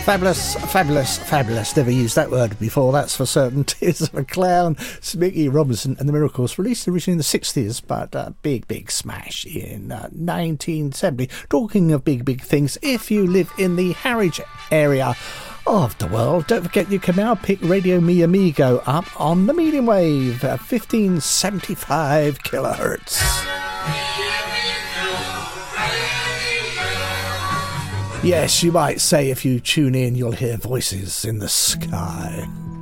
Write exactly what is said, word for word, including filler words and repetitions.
Fabulous, fabulous, fabulous. Never used that word before, that's for certain. Tears of a Clown, Smiggy Robinson and the Miracles, released originally in the sixties, but a big, big smash in uh, nineteen seventy. Talking of big, big things, if you live in the Harwich area of the world, don't forget you can now pick Radio Mi Amigo up on the medium wave at fifteen seventy-five kilohertz. Yes, you might say if you tune in, you'll hear voices in the sky.